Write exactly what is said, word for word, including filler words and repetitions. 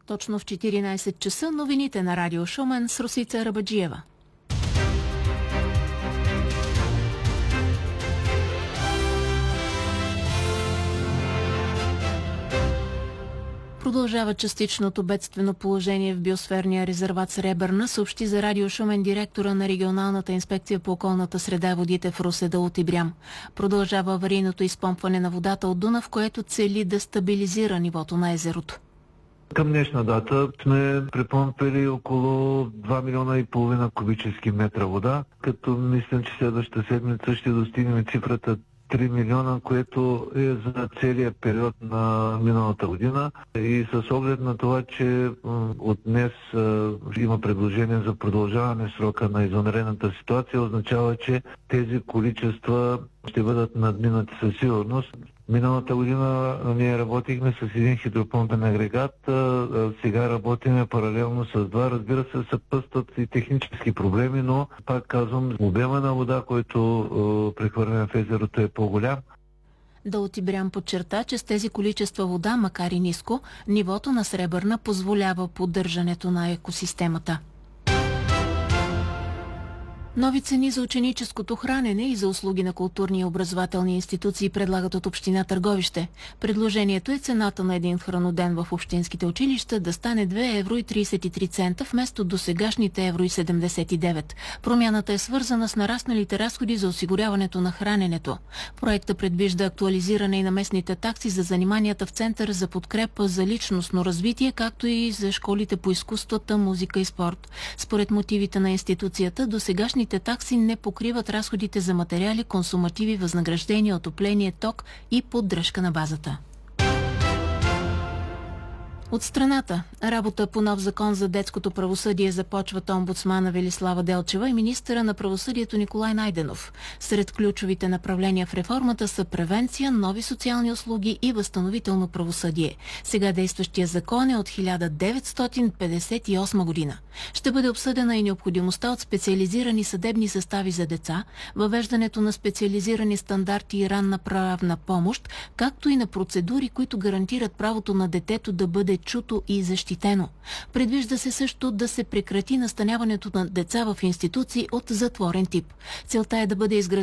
Точно в четиринайсет часа новините на Радио Шумен с Росица Рабаджиева. Продължава частичното бедствено положение в биосферния резерват Сребърна, съобщи за Радио Шумен директора на регионалната инспекция по околната среда и водите в Русе Даут Ибрям. Продължава аварийното изпомпване на водата от Дунав, което цели да стабилизира нивото на езерото. Към днешна дата сме препомпили около два милиона и половина кубически метра вода, като мислям, че следващата седмица ще достигнем цифрата три милиона, което е за целият период на миналата година. И с оглед на това, че от днес има предложение за продължаване срока на извънредната ситуация, означава, че тези количества ще бъдат надминати със сигурност. Миналата година ние работихме с един хидропомпен агрегат, сега работиме паралелно с два. Разбира се, съпъстват и технически проблеми, но пак казвам, обема на вода, който прехвърляме в езерото, е по-голям. Даут Ибрям подчерта, че с тези количества вода, макар и ниско, нивото на Сребърна позволява поддържането на екосистемата. Нови цени за ученическото хранене и за услуги на културни и образователни институции предлагат от община Търговище. Предложението е цената на един храноден в общинските училища да стане две евро и трийсет и три цента вместо досегашните евро и седемдесет и девет. Промяната е свързана с нарасналите разходи за осигуряването на храненето. Проектът предвижда актуализиране и на местните такси за заниманията в Център за подкрепа за личностно развитие, както и за школите по изкуствата, музика и спорт. Според мотивите на институцията, досегашните такси не покриват разходите за материали, консумативи, възнаграждения, отопление, ток и поддръжка на базата. От страната, работа по нов закон за детското правосъдие започват омбудсмана Велислава Делчева и министъра на правосъдието Николай Найденов. Сред ключовите направления в реформата са превенция, нови социални услуги и възстановително правосъдие. Сега действащия закон е от хиляда деветстотин петдесет и осма година. Ще бъде обсъдена и необходимостта от специализирани съдебни състави за деца, въвеждането на специализирани стандарти и ранна правна помощ, както и на процедури, които гарантират правото на детето да бъде чуто и защитено. Предвижда се също да се прекрати настаняването на деца в институции от затворен тип. Целта е да бъде изградена